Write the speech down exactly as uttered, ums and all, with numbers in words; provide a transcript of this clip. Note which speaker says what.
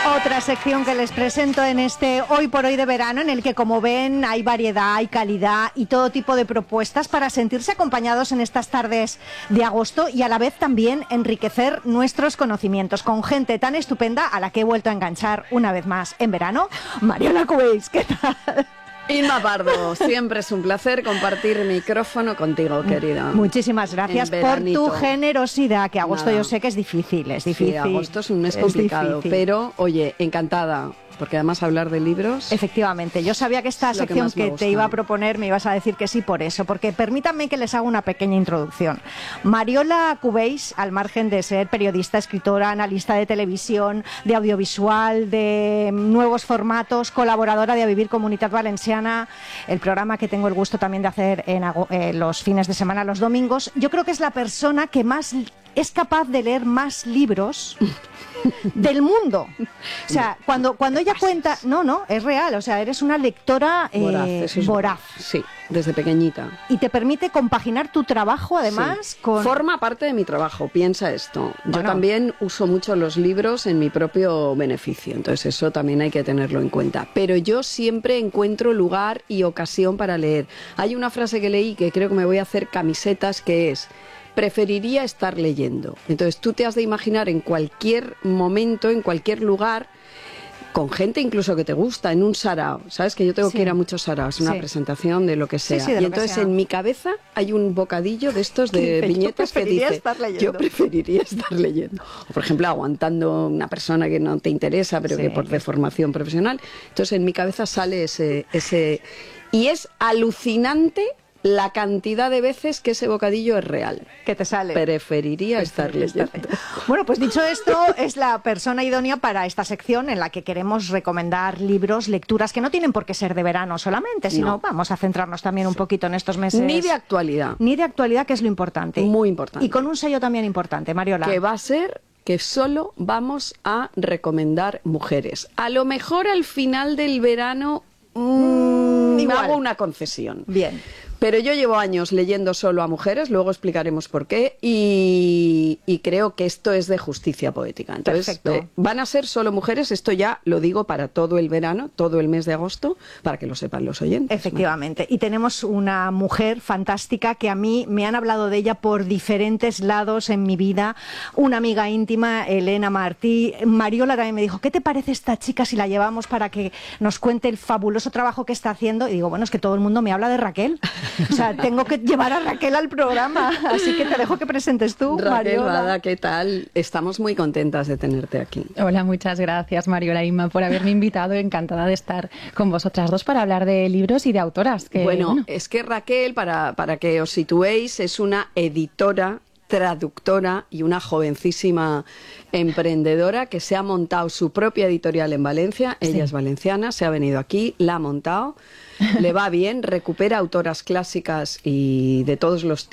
Speaker 1: Otra sección que les presento en este Hoy por Hoy de verano, en el que, como ven, hay variedad, hay calidad y todo tipo de propuestas para sentirse acompañados en estas tardes de agosto y a la vez también enriquecer nuestros conocimientos con gente tan estupenda a la que he vuelto a enganchar una vez más en verano. Mariola Cubells, ¿qué tal?
Speaker 2: Inma Pardo, siempre es un placer compartir micrófono contigo, querida.
Speaker 1: Muchísimas gracias por tu generosidad, que agosto Nada. yo sé que es difícil, es difícil.
Speaker 2: Sí, agosto es un mes complicado, pero oye, encantada. Porque además hablar de libros...
Speaker 1: Efectivamente, yo sabía que esta sección que, que te iba a proponer me ibas a decir que sí por eso, porque permítanme que les haga una pequeña introducción. Mariola Cubells, al margen de ser periodista, escritora, analista de televisión, de audiovisual, de nuevos formatos, colaboradora de A Vivir Comunitat Valenciana, el programa que tengo el gusto también de hacer en eh, los fines de semana, los domingos, yo creo que es la persona que más es capaz de leer más libros del mundo. O sea, cuando, cuando ella cuenta... No, no, es real. O sea, eres una lectora eh, voraz, eso es voraz.
Speaker 2: Sí, desde pequeñita.
Speaker 1: Y te permite compaginar tu trabajo, además, sí. con...
Speaker 2: Forma parte de mi trabajo, piensa esto. Bueno. Yo también uso mucho los libros en mi propio beneficio, entonces eso también hay que tenerlo en cuenta. Pero yo siempre encuentro lugar y ocasión para leer. Hay una frase que leí que creo que me voy a hacer camisetas, que es... preferiría estar leyendo. Entonces tú te has de imaginar en cualquier momento, en cualquier lugar, con gente incluso que te gusta, en un sarao. Sabes que yo tengo sí. que ir a muchos saraos, una sí. presentación de lo que sea.
Speaker 1: Sí, sí, de
Speaker 2: y entonces
Speaker 1: en
Speaker 2: mi cabeza hay un bocadillo de estos de viñetas que dice, yo preferiría estar leyendo. O por ejemplo, aguantando una persona que no te interesa, pero sí. que por deformación profesional. Entonces en mi cabeza sale ese... ese y es alucinante la cantidad de veces que ese bocadillo es real.
Speaker 1: Que te sale.
Speaker 2: Preferiría estar leyendo.
Speaker 1: Bueno, pues dicho esto, es la persona idónea para esta sección en la que queremos recomendar libros, lecturas que no tienen por qué ser de verano solamente, sino no. vamos a centrarnos también un poquito en estos meses.
Speaker 2: Ni de actualidad.
Speaker 1: Ni de actualidad, que es lo importante.
Speaker 2: Muy importante.
Speaker 1: Y con un sello también importante, Mariola.
Speaker 2: Que va a ser que solo vamos a recomendar mujeres. A lo mejor al final del verano mmm, me hago una concesión.
Speaker 1: Bien.
Speaker 2: Pero yo llevo años leyendo solo a mujeres, luego explicaremos por qué, y, y creo que esto es de justicia poética. Entonces, eh, van a ser solo mujeres, esto ya lo digo para todo el verano, todo el mes de agosto, para que lo sepan los oyentes.
Speaker 1: Efectivamente, ¿no? Y tenemos una mujer fantástica que a mí me han hablado de ella por diferentes lados en mi vida, una amiga íntima, Elena Martí. Mariola también me dijo, ¿qué te parece esta chica si la llevamos para que nos cuente el fabuloso trabajo que está haciendo? Y digo, bueno, es que todo el mundo me habla de Raquel. O sea, tengo que llevar a Raquel al programa, así que te dejo que presentes tú,
Speaker 2: Raquel
Speaker 1: Mariola.
Speaker 2: Bada, ¿qué tal? Estamos muy contentas de tenerte aquí.
Speaker 3: Hola, muchas gracias, Mariola e Inma, por haberme invitado. Encantada de estar con vosotras dos para hablar de libros y de autoras. Que,
Speaker 2: bueno,
Speaker 3: bueno,
Speaker 2: es que Raquel, para, para que os situéis, es una editora, traductora y una jovencísima emprendedora que se ha montado su propia editorial en Valencia. Ella sí. es valenciana, se ha venido aquí, la ha montado, le va bien, recupera autoras clásicas y de todos los tipos.